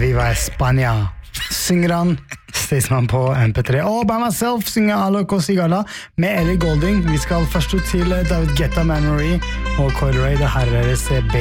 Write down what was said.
Viva España. Synger han Staysman på MP3. Og By Myself synger Alo Kosigala med Ellie Goulding. Vi skal først til David Guetta, Man Marie og Coil Ray. Det her er